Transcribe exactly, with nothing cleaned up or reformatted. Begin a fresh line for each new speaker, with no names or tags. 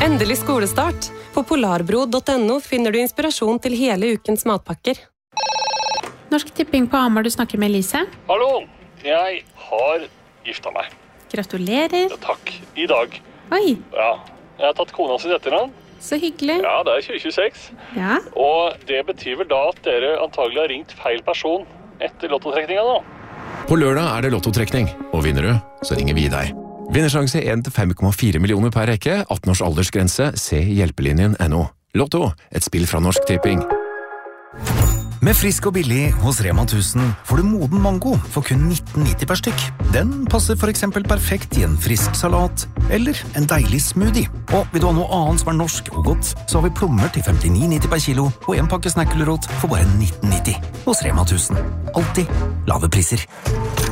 Endelig skolestart. På polarbrod punktum no finner du inspirasjon til hele ukens matpakker.
Norsk Tipping på Hamar, du snakker med Elise.
Hallo, jeg har gifta meg.
Gratulerer.
Ja, takk, i dag.
Oi,
Ja, jeg har tatt kona sin etternavn.
så hyggelig.
Ja, det er tjue tjueseks.
Ja,
Og det betyr vel da at dere antagelig har ringt feil person etter lottotrekninga nå.
På lørdag er det lottotrekning, og vinner du, så ringer vi deg. Vinnersjanse en til fem komma fire millioner per rekke, atten års aldersgrense, se hjelpelinjen punktum no. Lotto, et spill fra Norsk Tipping.
Med frisk og billig hos Rema tusen får du moden mango for kun nitten nitti per stykk. Den passer for eksempel perfekt i en frisk salat eller en deilig smoothie. Og vil du ha noe annet som er norsk og godt, så har vi plommer til femtini nitti per kilo og en pakke snackulrot for bare nitten nitti hos Rema tusen. Alltid lave priser.